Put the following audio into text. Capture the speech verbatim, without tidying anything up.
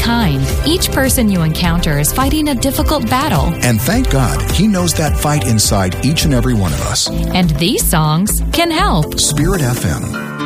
kind. Each person you encounter is fighting a difficult battle. And thank God, He knows that fight inside each and every one of us. And these songs can help. Spirit F M.